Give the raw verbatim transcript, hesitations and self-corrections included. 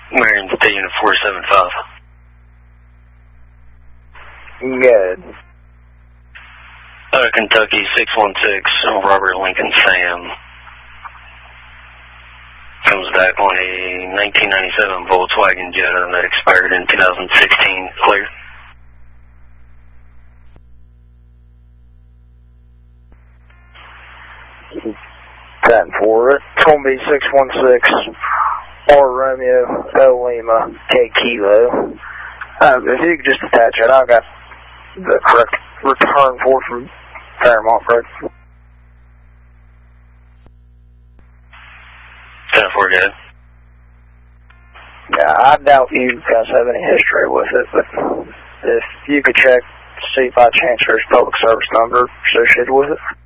Marion State Unit four seven five. Good. Uh, Kentucky six one six, Robert Lincoln Sam. Comes back on a nineteen ninety-seven Volkswagen Jetta that expired in two thousand sixteen. Clear. ten four. It's going to be six one six, R Romeo, O Lima, K Kilo. Uh, if you could just attach it, I've got the correct return for from Paramount, correct? ten four, good. Yeah, I doubt you guys have any history with it, but if you could check, see if by chance there's public service number associated with it.